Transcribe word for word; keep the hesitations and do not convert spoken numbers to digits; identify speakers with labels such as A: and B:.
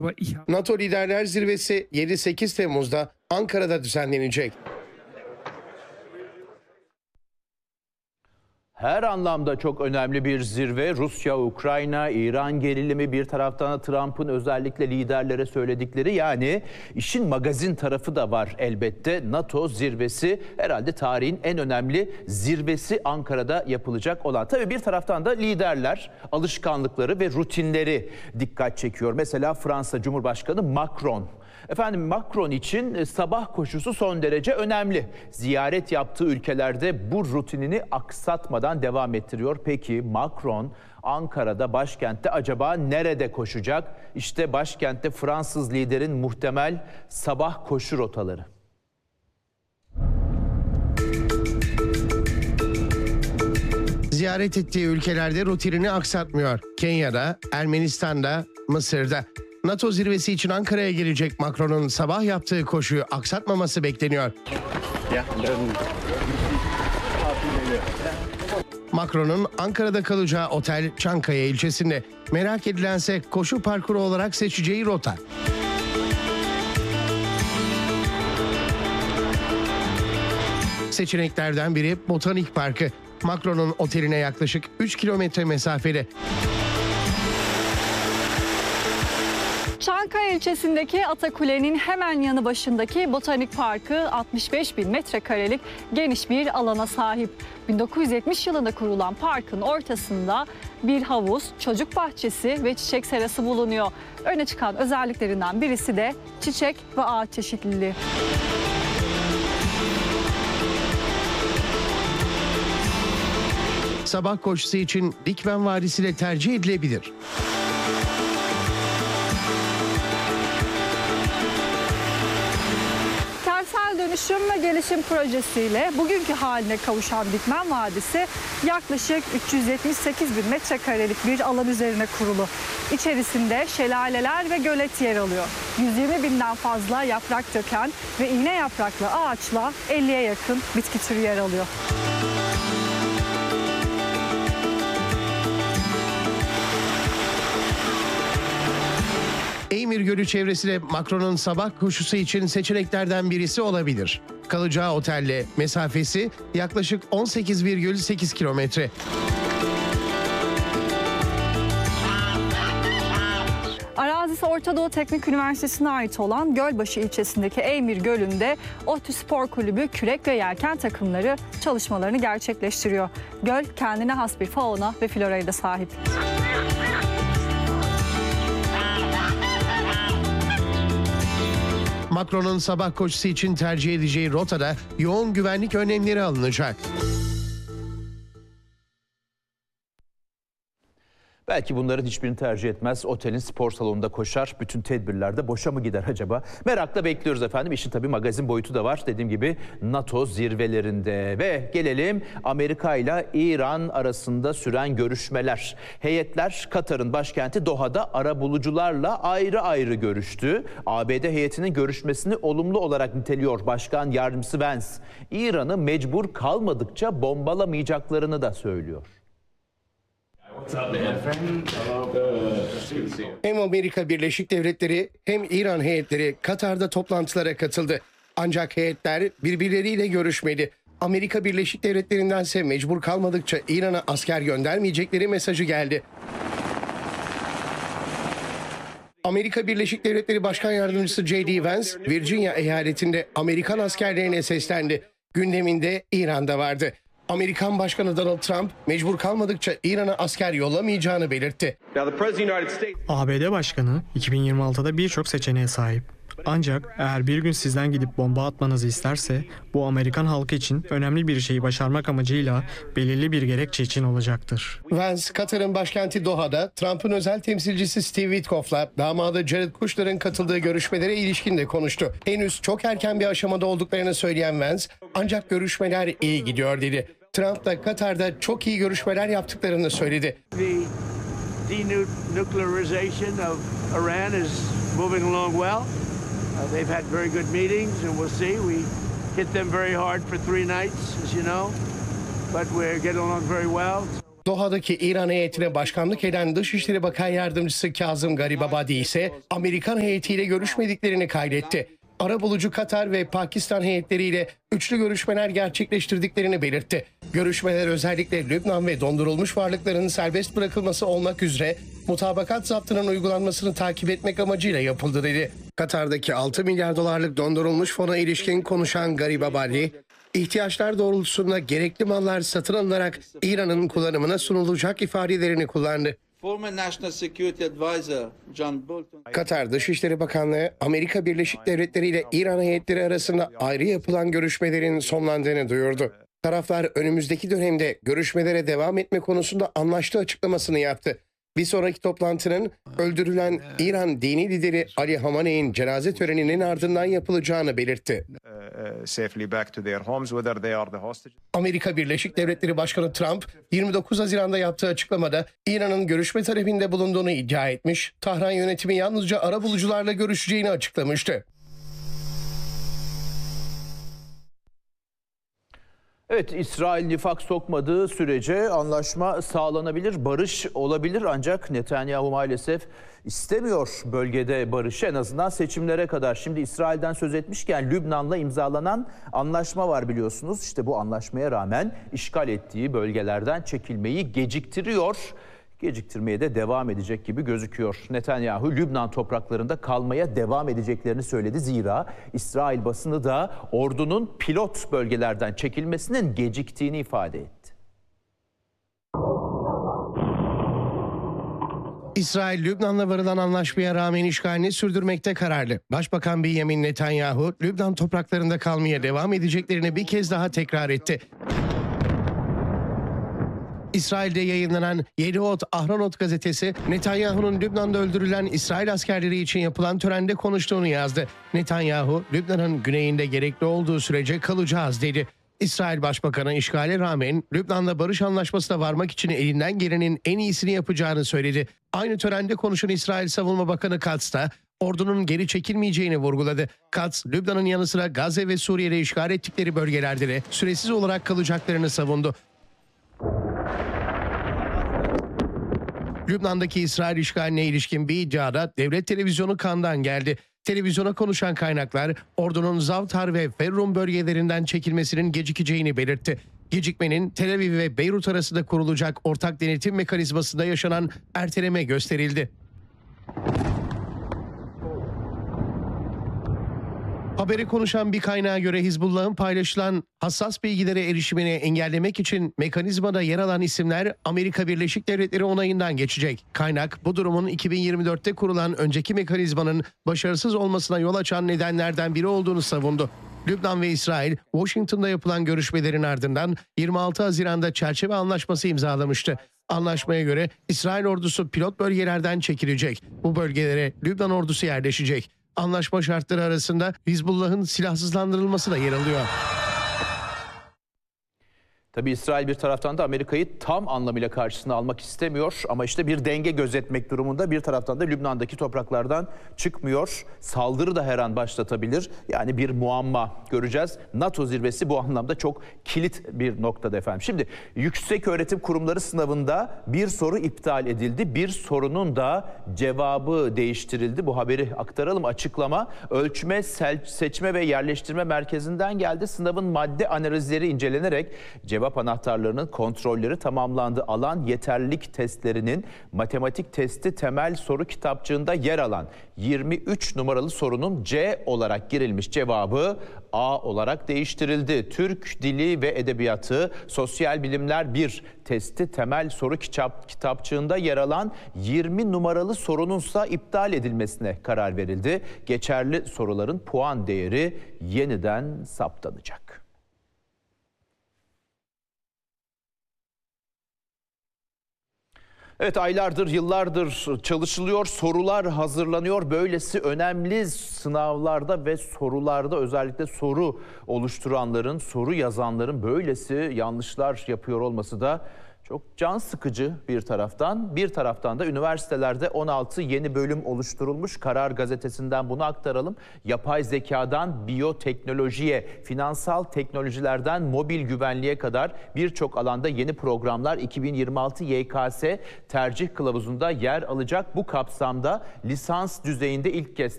A: NATO Liderler Zirvesi yedi sekiz Temmuz'da Ankara'da düzenlenecek.
B: Her anlamda çok önemli bir zirve. Rusya, Ukrayna, İran gerilimi, bir taraftan da Trump'ın özellikle liderlere söyledikleri, yani işin magazin tarafı da var elbette. NATO zirvesi herhalde tarihin en önemli zirvesi Ankara'da yapılacak olan. Tabii bir taraftan da liderler alışkanlıkları ve rutinleri dikkat çekiyor. Mesela Fransa Cumhurbaşkanı Macron. Efendim Macron için sabah koşusu son derece önemli. Ziyaret yaptığı ülkelerde bu rutinini aksatmadan devam ettiriyor. Peki Macron Ankara'da, başkentte acaba nerede koşacak? İşte başkentte Fransız liderin muhtemel sabah koşu rotaları.
A: Ziyaret ettiği ülkelerde rutinini aksatmıyor. Kenya'da, Ermenistan'da, Mısır'da. NATO zirvesi için Ankara'ya gelecek Macron'un sabah yaptığı koşuyu aksatmaması bekleniyor. Macron'un Ankara'da kalacağı otel Çankaya ilçesinde. Merak edilense koşu parkuru olarak seçeceği rota. Seçeneklerden biri Botanik Parkı. Macron'un oteline yaklaşık üç kilometre mesafede.
C: Çankaya ilçesindeki Atakule'nin hemen yanı başındaki Botanik Parkı altmış beş bin metrekarelik geniş bir alana sahip. bin dokuz yüz yetmiş yılında kurulan parkın ortasında bir havuz, çocuk bahçesi ve çiçek serası bulunuyor. Öne çıkan özelliklerinden birisi de çiçek ve ağaç çeşitliliği.
A: Sabah koşusu için Dikmen Vadisi de tercih edilebilir.
C: Dönüşüm ve gelişim projesiyle bugünkü haline kavuşan Dikmen Vadisi yaklaşık üç yüz yetmiş sekiz bin metrekarelik bir alan üzerine kurulu. İçerisinde şelaleler ve gölet yer alıyor. yüz yirmi binden fazla yaprak döken ve iğne yapraklı ağaçla elliye yakın bitki türü yer alıyor.
A: Eymir Gölü çevresi de Macron'un sabah koşusu için seçeneklerden birisi olabilir. Kalacağı otelle mesafesi yaklaşık on sekiz virgül sekiz kilometre.
C: Arazisi Orta Doğu Teknik Üniversitesi'ne ait olan Gölbaşı ilçesindeki Eymir Gölü'nde ODTÜ Spor Kulübü kürek ve yelken takımları çalışmalarını gerçekleştiriyor. Göl kendine has bir fauna ve floraya da sahip.
A: Macron'un sabah koşusu için tercih edeceği rotada yoğun güvenlik önlemleri alınacak.
B: Belki bunların hiçbirini tercih etmez. Otelin spor salonunda koşar. Bütün tedbirler de boşa mı gider acaba? Merakla bekliyoruz efendim. İşin tabii magazin boyutu da var. Dediğim gibi NATO zirvelerinde. Ve gelelim Amerika ile İran arasında süren görüşmeler. Heyetler Katar'ın başkenti Doha'da arabulucularla ayrı ayrı görüştü. A B D heyetinin görüşmesini olumlu olarak niteliyor Başkan Yardımcısı Vance. İran'ı mecbur kalmadıkça bombalamayacaklarını da söylüyor.
A: Hem Amerika Birleşik Devletleri hem İran heyetleri Katar'da toplantılara katıldı. Ancak heyetler birbirleriyle görüşmedi. Amerika Birleşik Devletleri'ndense mecbur kalmadıkça İran'a asker göndermeyecekleri mesajı geldi. Amerika Birleşik Devletleri Başkan Yardımcısı J D Vance, Virginia eyaletinde Amerikan askerlerine seslendi. Gündeminde İran'da vardı. Amerikan Başkanı Donald Trump mecbur kalmadıkça İran'a asker yollamayacağını belirtti.
D: A B D Başkanı iki bin yirmi altıda birçok seçeneğe sahip. Ancak eğer bir gün sizden gidip bomba atmanızı isterse bu Amerikan halkı için önemli bir şeyi başarmak amacıyla belirli bir gerekçe için olacaktır.
A: Vance, Katar'ın başkenti Doha'da Trump'ın özel temsilcisi Steve Witkoff'la damadı Jared Kushner'ın katıldığı görüşmelere ilişkin de konuştu. Henüz çok erken bir aşamada olduklarını söyleyen Vance, ancak görüşmeler iyi gidiyor dedi. Trump da Katar'da çok iyi görüşmeler yaptıklarını söyledi.
E: The denuclearization of Iran is moving along well. Uh, they've had very good meetings and we'll see. We hit them very hard for three nights, as you know, but we're getting along very well.
A: Doha'daki İran heyetine başkanlık eden Dışişleri Bakan Yardımcısı Kazım Garibabadi ise Amerikan heyetiyle görüşmediklerini kaydetti. Arabulucu Katar ve Pakistan heyetleriyle üçlü görüşmeler gerçekleştirdiklerini belirtti. Görüşmeler özellikle Lübnan ve dondurulmuş varlıkların serbest bırakılması olmak üzere mutabakat zaptının uygulanmasını takip etmek amacıyla yapıldı dedi. Katar'daki altı milyar dolarlık dondurulmuş fona ilişkin konuşan Garibabadi, ihtiyaçlar doğrultusunda gerekli mallar satın alınarak İran'ın kullanımına sunulacak ifadelerini kullandı.
F: Former National Security Advisor John Bolton.
A: Katar Dışişleri Bakanlığı, Amerika Birleşik Devletleri ile İran heyetleri arasında ayrı yapılan görüşmelerin sonlandığını duyurdu. Taraflar önümüzdeki dönemde görüşmelere devam etme konusunda anlaştığı açıklamasını yaptı. Bir sonraki toplantının öldürülen İran dini lideri Ali Hamaney'in cenaze töreninin ardından yapılacağını belirtti. Amerika Birleşik Devletleri Başkanı Trump, yirmi dokuz Haziran'da yaptığı açıklamada İran'ın görüşme talebinde bulunduğunu iddia etmiş, Tahran yönetimi yalnızca arabulucularla görüşeceğini açıklamıştı.
B: Evet, İsrail nifak sokmadığı sürece anlaşma sağlanabilir, barış olabilir. Ancak Netanyahu maalesef istemiyor bölgede barışı, en azından seçimlere kadar. Şimdi İsrail'den söz etmişken Lübnan'la imzalanan anlaşma var biliyorsunuz. İşte bu anlaşmaya rağmen işgal ettiği bölgelerden çekilmeyi geciktiriyor. Geciktirmeye de devam edecek gibi gözüküyor. Netanyahu Lübnan topraklarında kalmaya devam edeceklerini söyledi. Zira İsrail basını da ordunun pilot bölgelerden çekilmesinin geciktiğini ifade etti.
A: İsrail, Lübnan'la varılan anlaşmaya rağmen işgalini sürdürmekte kararlı. Başbakan Benjamin Netanyahu, Lübnan topraklarında kalmaya devam edeceklerini bir kez daha tekrar etti. İsrail'de yayınlanan Yediot Ahronot gazetesi, Netanyahu'nun Lübnan'da öldürülen İsrail askerleri için yapılan törende konuştuğunu yazdı. Netanyahu, Lübnan'ın güneyinde gerekli olduğu sürece kalacağız dedi. İsrail Başbakanı işgale rağmen Lübnan'la barış anlaşmasına varmak için elinden gelenin en iyisini yapacağını söyledi. Aynı törende konuşan İsrail Savunma Bakanı Katz da ordunun geri çekilmeyeceğini vurguladı. Katz, Lübnan'ın yanı sıra Gazze ve Suriye'de işgal ettikleri bölgelerde de süresiz olarak kalacaklarını savundu. Lübnan'daki İsrail işgaline ilişkin bir iddiada devlet televizyonu Kan'dan geldi. Televizyona konuşan kaynaklar ordunun Zavtar ve Ferrum bölgelerinden çekilmesinin gecikeceğini belirtti. Gecikmenin Tel Aviv ve Beyrut arasında kurulacak ortak denetim mekanizmasında yaşanan erteleme gösterildi. Haberi konuşan bir kaynağa göre Hizbullah'ın paylaşılan hassas bilgilere erişimini engellemek için mekanizmada yer alan isimler Amerika Birleşik Devletleri onayından geçecek. Kaynak bu durumun iki bin yirmi dörtte kurulan önceki mekanizmanın başarısız olmasına yol açan nedenlerden biri olduğunu savundu. Lübnan ve İsrail, Washington'da yapılan görüşmelerin ardından yirmi altı Haziran'da çerçeve anlaşması imzalamıştı. Anlaşmaya göre İsrail ordusu pilot bölgelerden çekilecek. Bu bölgelere Lübnan ordusu yerleşecek. Anlaşma şartları arasında Hizbullah'ın silahsızlandırılması da yer alıyor.
B: Tabii İsrail bir taraftan da Amerika'yı tam anlamıyla karşısına almak istemiyor. Ama işte bir denge gözetmek durumunda, bir taraftan da Lübnan'daki topraklardan çıkmıyor. Saldırı da her an başlatabilir. Yani bir muamma göreceğiz. NATO zirvesi bu anlamda çok kilit bir noktada efendim. Şimdi Yükseköğretim Kurumları sınavında bir soru iptal edildi. Bir sorunun da cevabı değiştirildi. Bu haberi aktaralım. Açıklama Ölçme, Seçme ve Yerleştirme Merkezi'nden geldi. Sınavın madde analizleri incelenerek cevap Cevap anahtarlarının kontrolleri tamamlandı. Alan yeterlilik testlerinin matematik testi temel soru kitapçığında yer alan yirmi üç numaralı sorunun C olarak girilmiş cevabı A olarak değiştirildi. Türk Dili ve Edebiyatı Sosyal Bilimler bir testi temel soru kitap, kitapçığında yer alan yirmi numaralı sorununsa iptal edilmesine karar verildi. Geçerli soruların puan değeri yeniden saptanacak. Evet, aylardır, yıllardır çalışılıyor, sorular hazırlanıyor. Böylesi önemli sınavlarda ve sorularda özellikle soru oluşturanların, soru yazanların böylesi yanlışlar yapıyor olması da çok Çok can sıkıcı bir taraftan, bir taraftan da üniversitelerde on altı yeni bölüm oluşturulmuş. Karar Gazetesi'nden bunu aktaralım. Yapay zekadan biyoteknolojiye, finansal teknolojilerden mobil güvenliğe kadar birçok alanda yeni programlar iki bin yirmi altı Y K S tercih kılavuzunda yer alacak. Bu kapsamda lisans düzeyinde ilk kez